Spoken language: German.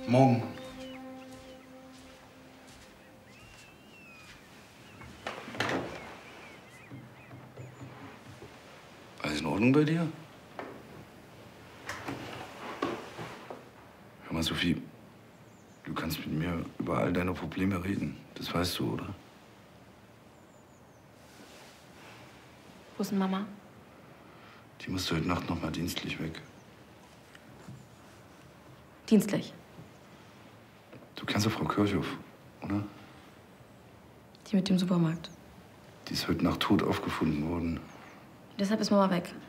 Morgen. Alles in Ordnung bei dir? Hör mal, Sophie, du kannst mit mir über all deine Probleme reden. Das weißt du, oder? Wo ist denn Mama? Die musste heute Nacht noch mal dienstlich weg. Dienstlich? Du kennst doch Frau Kirchhoff, oder? Die mit dem Supermarkt. Die ist heute Nacht tot aufgefunden worden. Deshalb ist Mama weg.